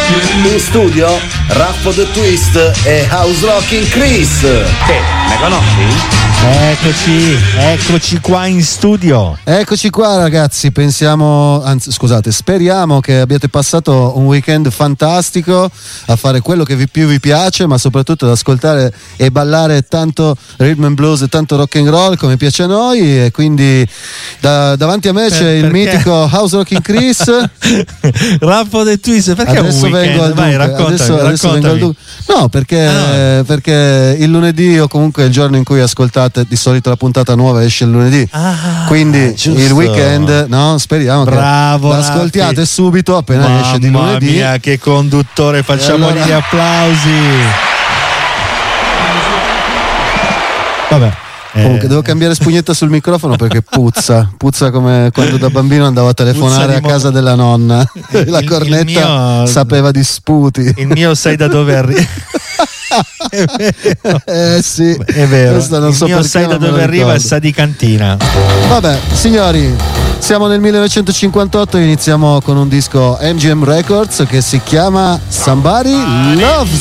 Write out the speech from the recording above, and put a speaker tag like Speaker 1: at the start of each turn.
Speaker 1: In studio Raffo The Twist e House Rocking Chris.
Speaker 2: Che, me conosci?
Speaker 3: Eccoci qua in studio.
Speaker 4: Eccoci qua ragazzi, speriamo che abbiate passato un weekend fantastico a fare quello che più vi piace, ma soprattutto ad ascoltare e ballare tanto rhythm and blues e tanto rock and roll come piace a noi. E quindi davanti a me c'è il mitico House Rocking Chris.
Speaker 3: Raffo The Twist, perché
Speaker 4: adesso
Speaker 3: un weekend?
Speaker 4: vengo al dunque. Adesso vengo al dunque. No, perché il lunedì o comunque il giorno in cui ascoltate, di solito la puntata nuova esce il lunedì, quindi
Speaker 3: giusto.
Speaker 4: il weekend, no? Speriamo
Speaker 3: bravo,
Speaker 4: che l'ascoltiate
Speaker 3: Raffi.
Speaker 4: subito appena esce di lunedì.
Speaker 3: Mamma mia, che conduttore, facciamogli gli applausi. Vabbè.
Speaker 4: Comunque devo cambiare spugnetta sul microfono perché puzza come quando da bambino andavo a telefonare a casa della nonna. La cornetta sapeva di sputi.
Speaker 3: Il mio sai da dove arriva.
Speaker 4: Sì,
Speaker 3: è vero.
Speaker 4: Non
Speaker 3: il
Speaker 4: so
Speaker 3: mio sai da dove arriva e sa di cantina.
Speaker 4: Vabbè, signori, siamo nel 1958 e iniziamo con un disco MGM Records che si chiama Somebody Loves